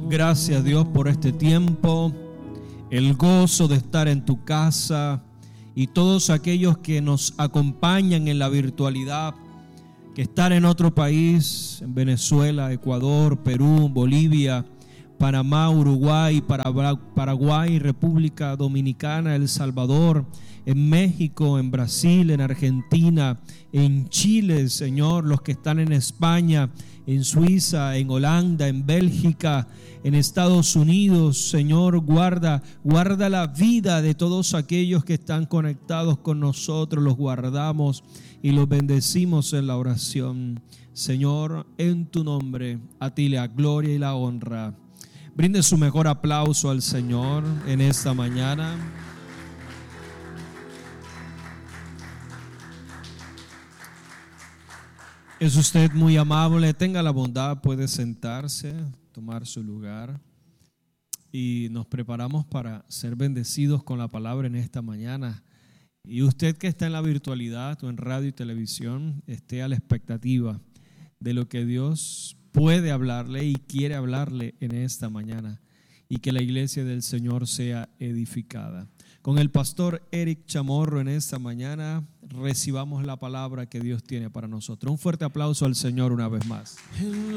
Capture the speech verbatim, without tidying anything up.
Gracias, Dios, por este tiempo, el gozo de estar en tu casa y todos aquellos que nos acompañan en la virtualidad, que están en otro país, en Venezuela, Ecuador, Perú, Bolivia, Panamá, Uruguay, Paraguay, República Dominicana, El Salvador, en México, en Brasil, en Argentina, en Chile, Señor, los que están en España, en Suiza, en Holanda, en Bélgica, en Estados Unidos. Señor, guarda, guarda la vida de todos aquellos que están conectados con nosotros, los guardamos y los bendecimos en la oración. Señor, en tu nombre, a ti la gloria y la honra. Brinde su mejor aplauso al Señor en esta mañana. Es usted muy amable, tenga la bondad, puede sentarse, tomar su lugar. Y nos preparamos para ser bendecidos con la palabra en esta mañana. Y usted que está en la virtualidad o en radio y televisión, esté a la expectativa de lo que Dios puede hablarle y quiere hablarle en esta mañana, y que la iglesia del Señor sea edificada. Con el pastor Eric Chamorro en esta mañana recibamos la palabra que Dios tiene para nosotros. Un fuerte aplauso al Señor una vez más.